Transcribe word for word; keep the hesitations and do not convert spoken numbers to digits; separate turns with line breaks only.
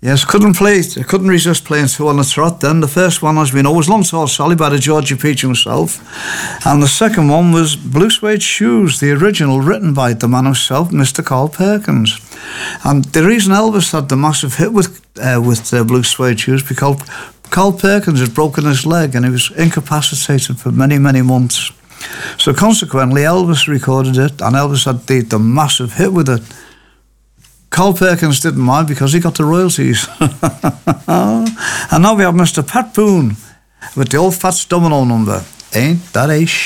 Yes, couldn't play. I couldn't resist playing two on the trot then. The first one, as we know, was Long Tall Sally by the Georgie Peach himself. And the second one was Blue Suede Shoes, the original written by the man himself, Mister Carl Perkins. And the reason Elvis had the massive hit with uh, with uh, Blue Suede Shoes, because Carl Perkins had broken his leg and he was incapacitated for many, many months. So consequently, Elvis recorded it, and Elvis had the, the massive hit with it. Carl Perkins didn't mind because he got the royalties. And now we have Mister Pat Boone with the Old Fats Domino number. Ain't that a sh*?